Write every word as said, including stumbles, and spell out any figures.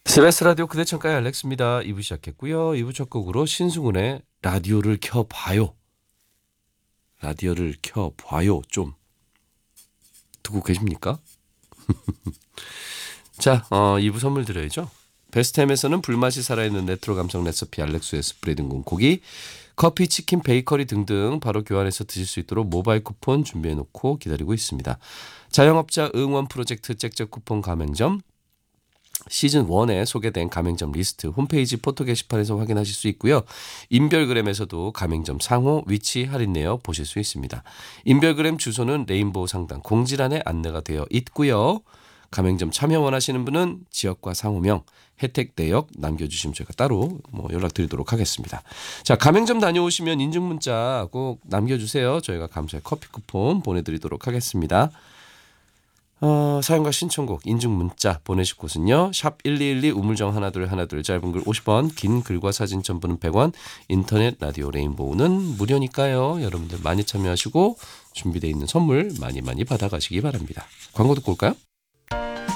에스비에스 라디오 그대 창가의 알렉스입니다. 이 부 시작했고요. 이 부 첫 곡으로 신승훈의 라디오를 켜봐요. 라디오를 켜봐요. 좀 듣고 계십니까? 자, 어, 이 부 선물 드려야죠. 베스트햄에서는 불맛이 살아있는 레트로 감성 레시피 알렉스의 스프레드 등군 고기, 커피, 치킨, 베이커리 등등 바로 교환해서 드실 수 있도록 모바일 쿠폰 준비해놓고 기다리고 있습니다. 자영업자 응원 프로젝트 잭잭 쿠폰 가맹점, 시즌 일에 소개된 가맹점 리스트 홈페이지 포토 게시판에서 확인하실 수 있고요. 인별그램에서도 가맹점 상호 위치 할인 내역 보실 수 있습니다. 인별그램 주소는 레인보우 상단 공지란에 안내가 되어 있고요. 가맹점 참여 원하시는 분은 지역과 상호명, 혜택 내역 남겨주시면 저희가 따로 뭐 연락드리도록 하겠습니다. 자, 가맹점 다녀오시면 인증문자 꼭 남겨주세요. 저희가 감사의 커피 쿠폰 보내드리도록 하겠습니다. 어, 사연과 신청곡 인증 문자 보내실 곳은요. 샵 일이일이 우물정 하나둘 하나둘 짧은 글 오십 원 긴 글과 사진 첨부는 백 원 인터넷 라디오 레인보우는 무료니까요. 여러분들 많이 참여하시고 준비되어 있는 선물 많이 많이 받아가시기 바랍니다. 광고 듣고 올까요?